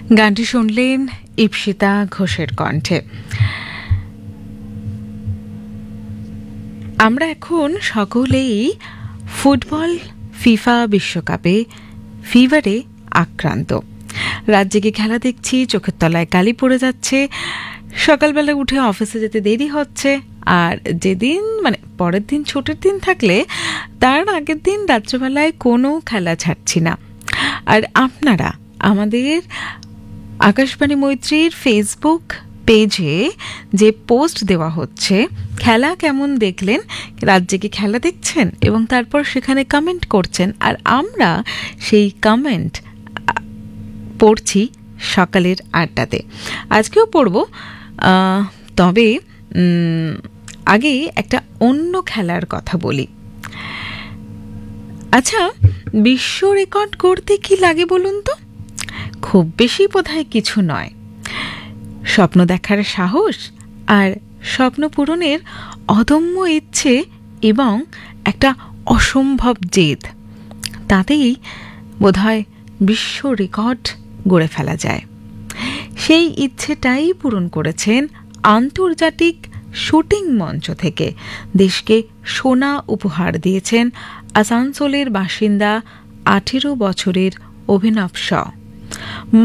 গানটি শুনলেন ইপ্সিতা ঘোষের কণ্ঠে। আমরা এখন সকলেই ফুটবল ফিফা বিশ্বকাপে ফিভারে আক্রান্ত। রাত জেগে খেলা দেখছি, চোখের তলায় কালি পড়ে যাচ্ছে, সকালবেলা উঠে অফিসে যেতে দেরি হচ্ছে, আর যেদিন পরের দিন ছুটির দিন থাকলে তার আগের দিন রাত্রেবেলায় কোনো খেলা ছাড়ছি না। আর আপনারা আমাদের আকাশবাণী মৈত্রীর ফেসবুক পেজে যে পোস্ট দেওয়া হচ্ছে, খেলা কেমন দেখলেন, রাত জেগে খেলা দেখছেন এবং তারপর সেখানে কমেন্ট করছেন, আর আমরা সেই কমেন্ট পড়ছি সকালের আড্ডাতে। আজকেও পড়ব, তবে আগে একটা অন্য খেলার কথা বলি। আচ্ছা, বিশ্ব রেকর্ড করতে কি লাগে বলুন তো? খুব বেশি বোধহয় কিছু নয়। স্বপ্ন দেখার সাহস আর স্বপ্ন পূরণের অদম্য ইচ্ছে এবং একটা অসম্ভব জেদ, তাতেই বোধহয় বিশ্ব রেকর্ড গড়ে ফেলা যায়। সেই ইচ্ছেটাই পূরণ করেছেন আন্তর্জাতিক শুটিং মঞ্চ থেকে। দেশকে সোনা উপহার দিয়েছেন আসানসোলের বাসিন্দা 18 বছরের অভিনব শ।